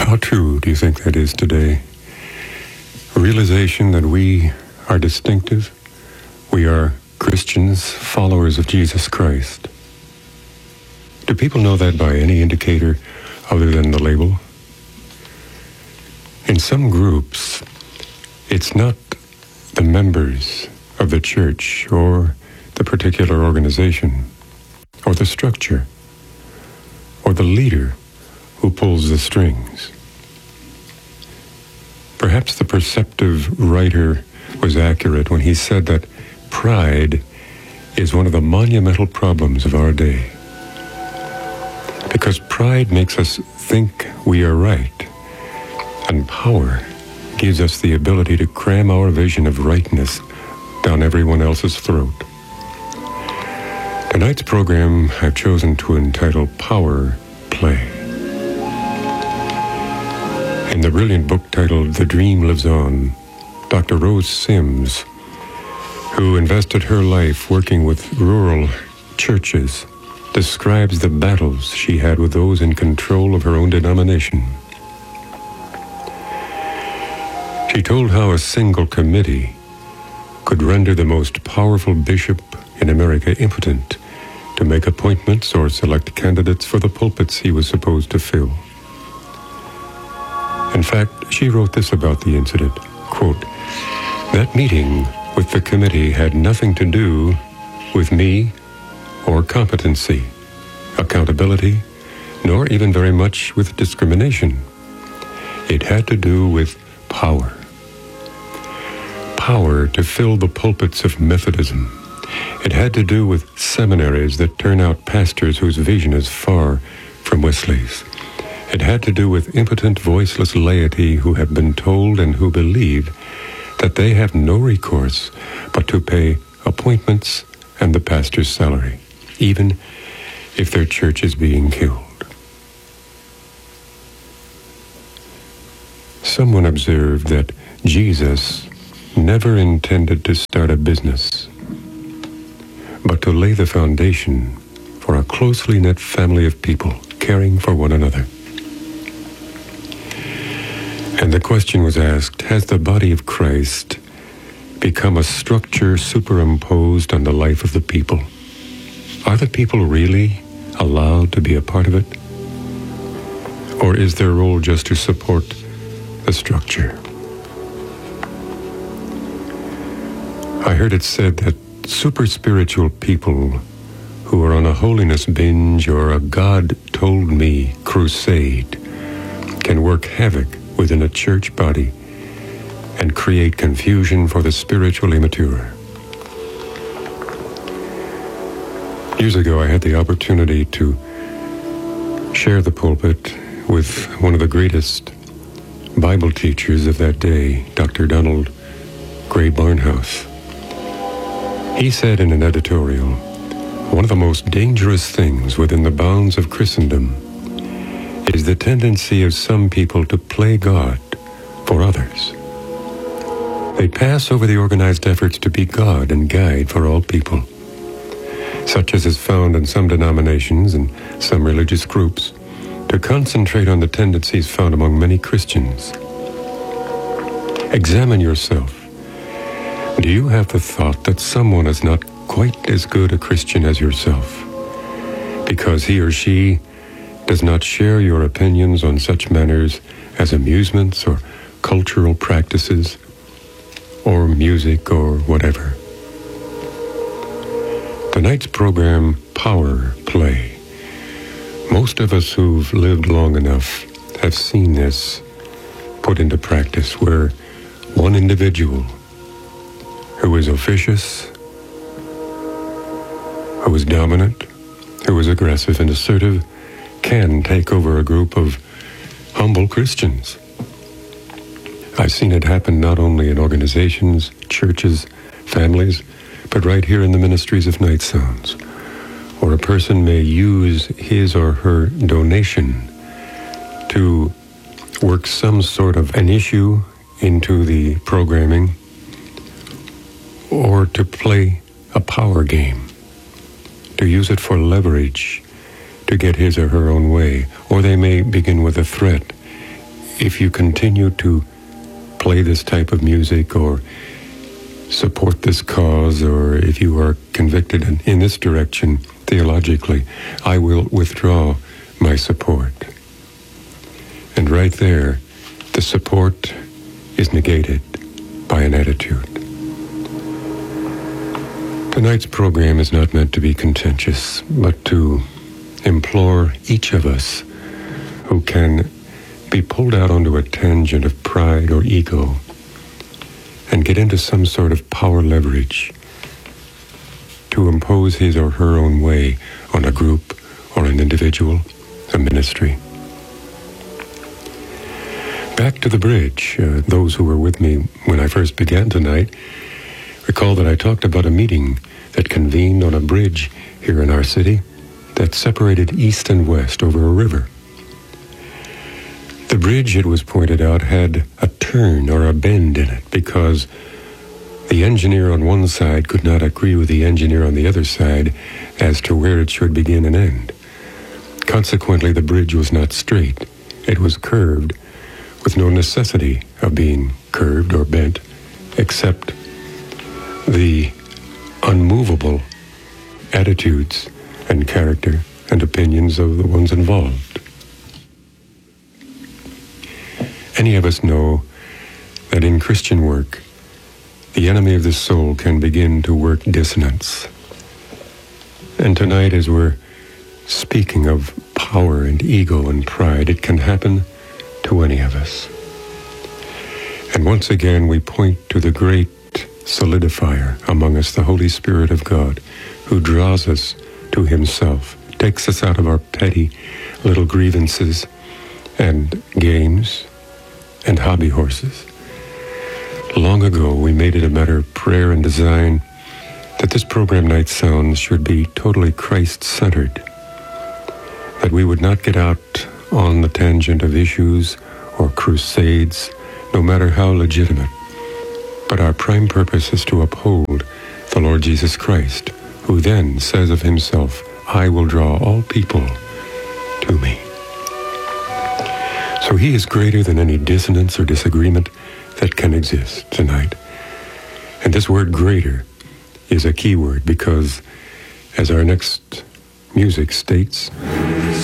How true do you think that is today? A realization that we are distinctive. We are Christians, followers of Jesus Christ. Do people know that by any indicator other than the label? In some groups, it's not the members of the church or the particular organization or the structure or the leader who pulls the strings. Perhaps the perceptive writer was accurate when he said that pride is one of the monumental problems of our day. Because pride makes us think we are right, and power gives us the ability to cram our vision of rightness down everyone else's throat. Tonight's program I've chosen to entitle Power Play. In the brilliant book titled The Dream Lives On, Dr. Rose Sims, who invested her life working with rural churches, describes the battles she had with those in control of her own denomination. She told how a single committee could render the most powerful bishop in America impotent to make appointments or select candidates for the pulpits he was supposed to fill. In fact, she wrote this about the incident, quote, "That meeting with the committee had nothing to do with me or competency, accountability, nor even very much with discrimination. It had to do with power. Power to fill the pulpits of Methodism. It had to do with seminaries that turn out pastors whose vision is far from Wesley's. It had to do with impotent, voiceless laity who have been told and who believe that they have no recourse but to pay appointments and the pastor's salary, even if their church is being killed." Someone observed that Jesus never intended to start a business, but to lay the foundation for a closely knit family of people caring for one another. And the question was asked, has the body of Christ become a structure superimposed on the life of the people? Are the people really allowed to be a part of it? Or is their role just to support the structure? I heard it said that super spiritual people who are on a holiness binge or a God told me crusade can work havoc within a church body and create confusion for the spiritually mature. Years ago, I had the opportunity to share the pulpit with one of the greatest Bible teachers of that day, Dr. Donald Gray Barnhouse. He said in an editorial, "One of the most dangerous things within the bounds of Christendom is the tendency of some people to play God for others. They pass over the organized efforts to be God and guide for all people, such as is found in some denominations and some religious groups, to concentrate on the tendencies found among many Christians. Examine yourself. Do you have the thought that someone is not quite as good a Christian as yourself because he or she does not share your opinions on such matters as amusements or cultural practices or music or whatever?" Tonight's program, Power Play. Most of us who've lived long enough have seen this put into practice, where one individual who is officious, who is dominant, who is aggressive and assertive, can take over a group of humble Christians. I've seen it happen not only in organizations, churches, families, but right here in the ministries of Night Sounds, where a person may use his or her donation to work some sort of an issue into the programming or to play a power game, to use it for leverage to get his or her own way, or they may begin with a threat if you continue to play this type of music or support this cause, or if you are convicted in this direction theologically, I will withdraw my support. And right there, the support is negated by an attitude. Tonight's program is not meant to be contentious, but to implore each of us who can be pulled out onto a tangent of pride or ego and get into some sort of power leverage to impose his or her own way on a group or an individual, a ministry. Back to the bridge. Those who were with me when I first began tonight recall that I talked about a meeting that convened on a bridge here in our city that separated east and west over a river. The bridge, it was pointed out, had a turn or a bend in it because the engineer on one side could not agree with the engineer on the other side as to where it should begin and end. Consequently, the bridge was not straight. It was curved with no necessity of being curved or bent, except the unmovable attitudes and character and opinions of the ones involved. Any of us know that in Christian work, the enemy of the soul can begin to work dissonance. And tonight, as we're speaking of power and ego and pride, it can happen to any of us. And once again, we point to the great solidifier among us, the Holy Spirit of God, who draws us to himself, takes us out of our petty little grievances and games and hobby horses. Long ago, we made it a matter of prayer and design that this program, Night Sounds, should be totally Christ-centered, that we would not get out on the tangent of issues or crusades, no matter how legitimate, but our prime purpose is to uphold the Lord Jesus Christ, who then says of himself, I will draw all people to me. So he is greater than any dissonance or disagreement that can exist tonight. And this word greater is a key word because, as our next music states,